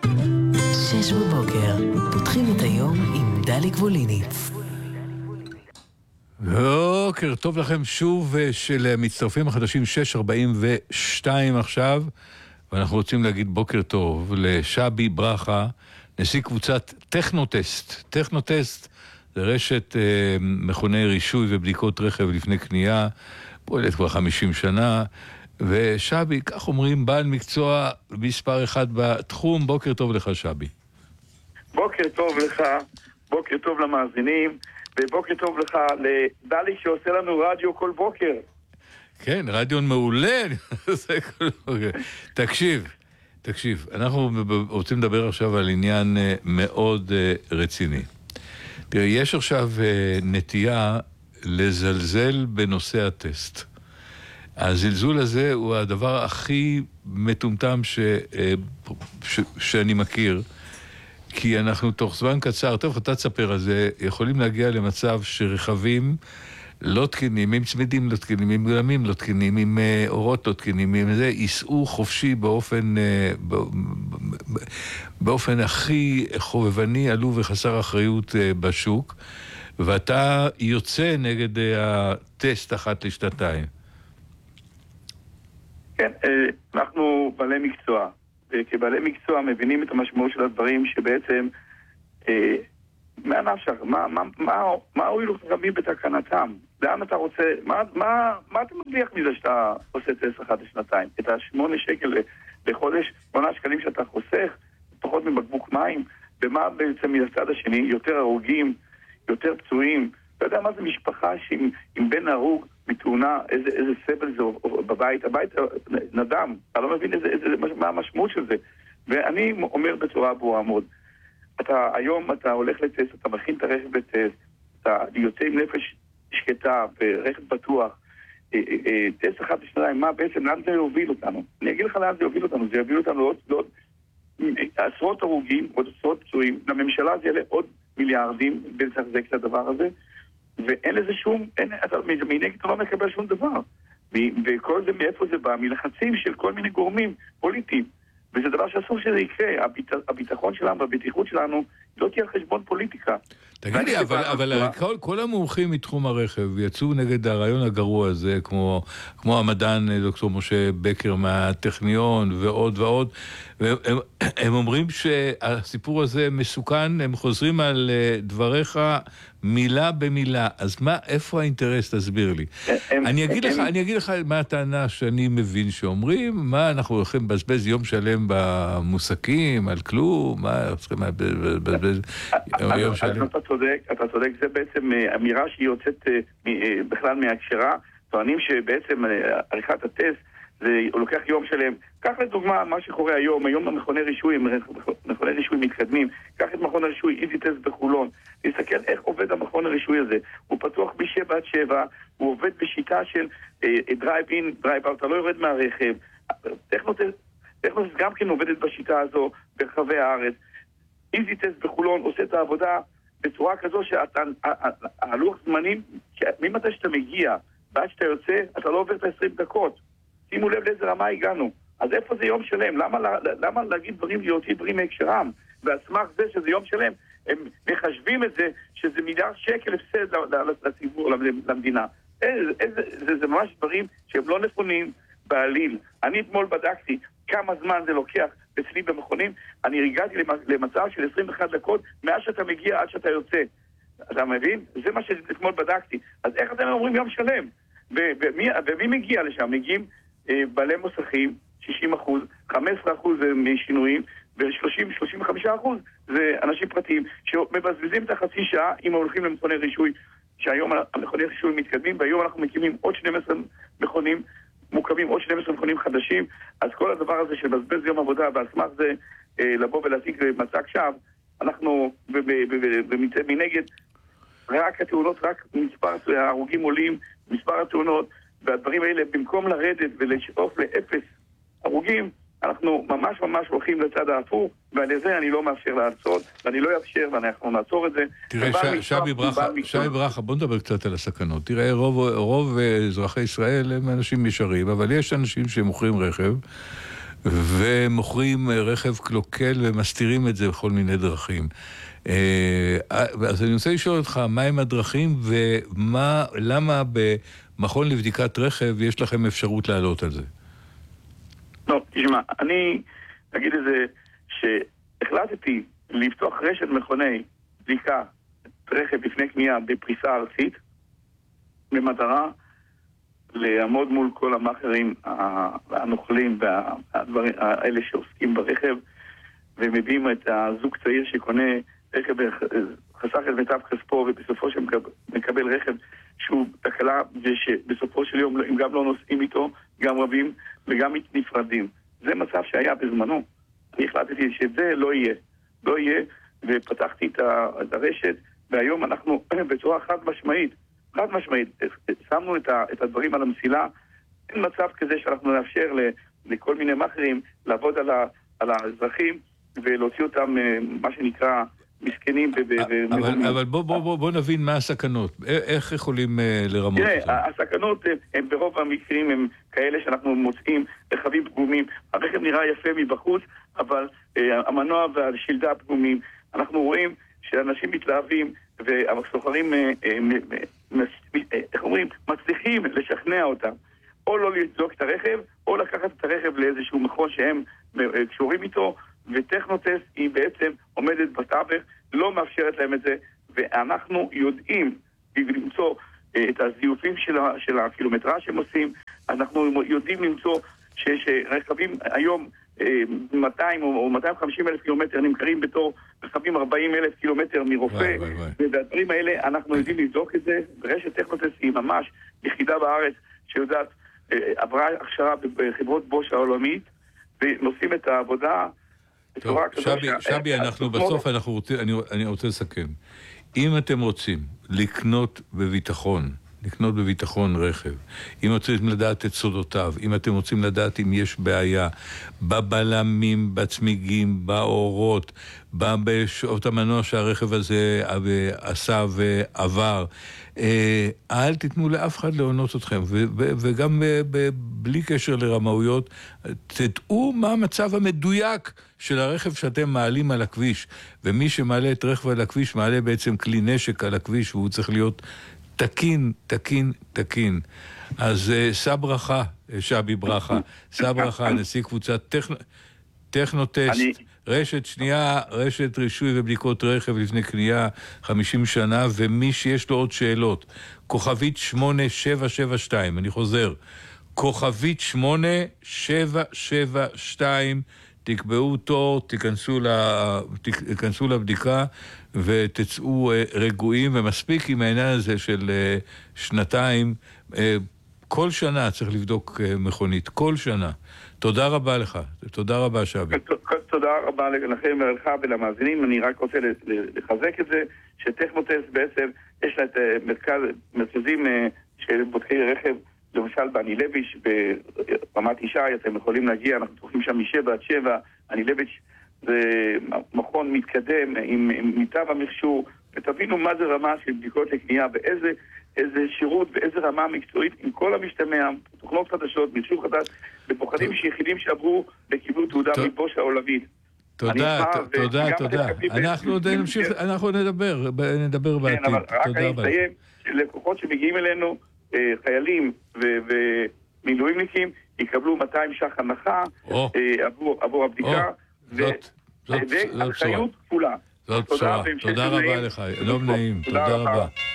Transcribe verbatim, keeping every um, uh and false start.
שש בבוקר, פותחים את היום עם דלי גבוליניץ. בוקר טוב לכם שוב של מצטרפים החדשים, שש ארבעים ושתיים עכשיו, ואנחנו רוצים להגיד בוקר טוב לשבי ברכה, נשיא קבוצת טכנוטסט. טכנוטסט זה רשת אה, מכוני רישוי ובדיקות רכב לפני קנייה, פועלת כבר חמישים שנה, ושבי, כך אומרים, בעל מקצוע מספר אחד בתחום. בוקר טוב לך שבי. בוקר טוב לך, בוקר טוב למאזינים, ובוקר טוב לך לדלי שעושה לנו רדיו כל בוקר. כן, רדיו מעולה. תקשיב, תקשיב, אנחנו רוצים לדבר עכשיו על עניין מאוד רציני. תראה, יש עכשיו נטייה לזלזל בנושא הטסט. הזלזול הזה הוא הדבר הכי מטומטם ש... ש... שאני מכיר, כי אנחנו תוך זמן קצר, טוב, אתה תספר על זה, יכולים להגיע למצב שרכבים לא תקינים, עם צמידים לא תקינים, עם גלמים לא תקינים, עם אורות לא תקינים, עם זה, ייסעו חופשי באופן, באופן הכי חובבני, עלוב וחסר אחריות בשוק, ואתה יוצא נגד הטסט אחת לשנתיים. כן, אנחנו בעלי מקצוע, וכבעלי מקצוע מבינים את המשמעות של הדברים שבעצם מה נפשך, מה, מה, מה, מה הועילו חכמים בתקנתם? לאן אתה רוצה, מה, מה, מה אתה מבליח מזה שאתה עושה טסט אחת לשנתיים? את השמונה שקל לחודש, שמונה שקלים שאתה חוסך, פחות מבקבוק מים, ומה בעצם מהצד השני, יותר הרוגים, יותר פצועים, אתה יודע מה זה משפחה שעם, עם בן הרוג מתאונה, איזה, איזה סבל זה בבית, הבית נדם, אתה לא מבין איזה, איזה, מה המשמעות של זה. ואני אומר בצורה ברורה מאוד, אתה, היום אתה הולך לטסט, אתה מכין את הרכב לטסט, אתה יוצא עם נפש שקטה ורכב בטוח, טסט אחד לשנתיים, מה בעצם, לאן זה יוביל אותנו? אני אגיד לך לאן זה יוביל אותנו, זה יוביל אותנו לעוד, לעוד עשרות הרוגים, עוד עשרות פצועים, לממשלה זה יעלה עוד מיליארדים בלתחזק את הדבר הזה, ואין לזה שום, אין, אתה מנגד אתה לא מקבל שום דבר. וכל זה, מאיפה זה בא? מלחצים של כל מיני גורמים פוליטיים. וזה דבר שאסור שזה יקרה. הביט, הביטחון שלנו והבטיחות שלנו לא תהיה על חשבון פוליטיקה. תגיד לי, אבל, אבל כל, כל המומחים מתחום הרכב יצאו נגד הרעיון הגרוע הזה, כמו, כמו המדען דוקטור משה בקר מהטכניון ועוד ועוד, והם הם אומרים שהסיפור הזה מסוכן, הם חוזרים על דבריך מילה במילה. אז מה, איפה האינטרס? תסביר לי. הם, אני, אגיד הם, לך, הם... אני אגיד לך מה הטענה שאני מבין שאומרים, מה אנחנו הולכים לבזבז יום שלם במוסקים, על כלום, מה צריכים לבזבז יום שלם? אתה צודק, אתה צודק, זה בעצם אמירה שהיא יוצאת בכלל מהקשרה, טוענים שבעצם עריכת הטסט זה לוקח יום שלם. קח לדוגמה מה שקורה היום, היום המכוני רישוי, מכוני רישוי מתקדמים, קח את מכון הרישוי איזי טסט בחולון, תסתכל איך עובד המכון הרישוי הזה, הוא פתוח בשבע עד שבע, הוא עובד בשיטה של דרייב אין, דרייב אאוט, אתה לא יורד מהרכב, טכנוטסט גם כן עובדת בשיטה הזו ברחבי הארץ, איזי טסט בחולון עושה את העבודה בצורה כזו שהלוח זמנים, ממתי שאתה מגיע, ועד שאתה יוצא, אתה לא עובר את ה-עשרים דקות. שימו לב לאיזה רמה הגענו. אז איפה זה יום שלם? למה, למה להגיד דברים, להוציא דברים מהקשרם? ועל סמך זה שזה יום שלם, הם מחשבים את זה שזה מיליארד שקל הפסד לציבור, למדינה. זה, זה, זה, זה ממש דברים שהם לא נכונים בעליל. אני אתמול בדקתי כמה זמן זה לוקח אצלי במכונים, אני הגעתי למצב של עשרים ואחת דקות מאז שאתה מגיע עד שאתה יוצא. אתה מבין? זה מה שאתמול בדקתי. אז איך אתם אומרים יום שלם? ומי, ומי מגיע לשם? מגיעים אה, בעלי מוסכים, שישים אחוז, חמישה עשר אחוז זה משינויים, ו-שלושים עד שלושים וחמישה אחוז זה אנשים פרטיים שמבזבזים את החצי שעה אם הולכים למכוני רישוי, שהיום המכוני רישוי מתקדמים, והיום אנחנו מקימים עוד שנים עשר מכונים, מוקמים עוד שנים עשר מכונים חדשים, אז כל הדבר הזה של בזבז יום עבודה, ועל סמך זה אה, לבוא ולהציג מצג שווא, אנחנו מנגד רק התאונות, רק מספר ההרוגים עולים, מספר התאונות, והדברים האלה, במקום לרדת ולשאוף לאפס הרוגים, אנחנו ממש ממש הולכים לצד האפור, ועל זה אני לא מאפשר לעצור, ואני לא אאפשר, ואנחנו נעצור את זה. תראה, שבי ברכה, שבי ברכה, בוא נדבר קצת על הסכנות. תראה, רוב, רוב אזרחי ישראל הם אנשים ישרים, אבל יש אנשים שמוכרים רכב, ומוכרים רכב קלוקל ומסתירים את זה בכל מיני דרכים. אז אני רוצה לשאול אותך, מהם הדרכים ומה, למה במכון לבדיקת רכב יש לכם אפשרות לעלות על זה? לא, תשמע, אני אגיד את זה שהחלטתי לפתוח רשת מכוני בדיקה רכב לפני קנייה בפריסה ארצית במטרה לעמוד מול כל המאכערים הנוכלים והאלה שעוסקים ברכב ומביאים את הזוג צעיר שקונה רכב חסך את מיטב כספו ובסופו שמקבל רכב שהוא תקלה ושבסופו של יום הם גם לא נוסעים איתו, גם רבים וגם נפרדים. זה מצב שהיה בזמנו. אני החלטתי שזה לא יהיה. לא יהיה ופתחתי את הרשת והיום אנחנו בצורה חד משמעית חד משמעית, שמנו את, ה, את הדברים על המסילה. אין מצב כזה שאנחנו נאפשר לכל מיני מאכערים לעבוד על, ה, על האזרחים ולהוציא אותם, מה שנקרא, מסכנים. אבל, אבל בוא, בוא, בוא, בוא נבין מה הסכנות. איך יכולים לרמות אותם? תראה, הסכנות הם ברוב המקרים הם כאלה שאנחנו מוצאים רכבים פגומים. הרכב נראה יפה מבחוץ, אבל המנוע והשלדה פגומים. אנחנו רואים שאנשים מתלהבים והסוחרים איך אומרים, מצליחים לשכנע אותם או לא לבדוק את הרכב או לקחת את הרכב לאיזשהו מכון שהם קשורים איתו, וטכנוטסט היא בעצם עומדת בתווך, לא מאפשרת להם את זה, ואנחנו יודעים למצוא את הזיופים של, של הקילומטרה שהם עושים. אנחנו יודעים למצוא שיש רכבים היום מאתיים או מאתיים וחמישים אלף קילומטר נמכרים בתור רכבים ארבעים אלף קילומטר מרופא, והדברים האלה אנחנו יודעים לבדוק את זה. רשת טכנוטסט היא ממש יחידה בארץ שיודעת, עברה הכשרה בחברות בוש העולמית ונושאים את העבודה. טוב, שבי, שבי, אנחנו בסוף אנחנו רוצים, אני, אני רוצה לסכם. אם אתם רוצים לקנות בביטחון, לקנות בביטחון רכב, אם אתם רוצים לדעת את סודותיו, אם אתם רוצים לדעת אם יש בעיה בבלמים, בצמיגים, באורות, בשעות המנוע שהרכב הזה עשה ועבר, אל תיתנו לאף אחד לעונות אתכם, וגם בלי קשר לרמאויות, תדעו מה המצב המדויק של הרכב שאתם מעלים על הכביש, ומי שמעלה את רכב על הכביש מעלה בעצם כלי נשק על הכביש, והוא צריך להיות תקין, תקין, תקין. אז שא ברכה, שבי ברכה, שא ברכה, נשיא קבוצת טכנו, טכנוטסט, אני... רשת שנייה, רשת רישוי ובדיקות רכב לפני קנייה חמישים שנה, ומי שיש לו עוד שאלות, כוכבית שמונה שבע שבע שתיים, אני חוזר, כוכבית שמונה שבע שבע שתיים, תקבעו תור, תיכנסו, לה, תיכנסו לבדיקה ותצאו רגועים, ומספיק עם העניין הזה של שנתיים, כל שנה צריך לבדוק מכונית, כל שנה. תודה רבה לך, תודה רבה שבי. תודה רבה לכם ולך ולמאזינים. אני רק רוצה לחזק את זה, שטכנוטסט בעצם יש לה את מרכז, מרכזים של בודקי רכב, למשל באני לויש, ברמת ישי, אתם יכולים להגיע, אנחנו תוכלים שם משבע עד שבע, אני לויש זה מכון מתקדם עם, עם מיטב המכשור, ותבינו מה זה רמה של בדיקות לקנייה, ואיזה איזה שירות ואיזה רמה מקצועית עם כל המשתמע, תוכנות חדשות, מכשור חדש, בפוחדים שיחידים שעברו וקיבלו תעודה מבוש העולמית. תודה, תודה, תודה. אנחנו עוד נמשיך, אנחנו נדבר, נדבר בעתיד. כן, אבל רק אני אסיים, שלקוחות שמגיעים אלינו, חיילים ומילואימניקים, יקבלו מאתיים ש"ח הנחה עבור הבדיקה, והנחיות כפולה. זאת בשורה, תודה רבה לך, יום נעים, תודה רבה.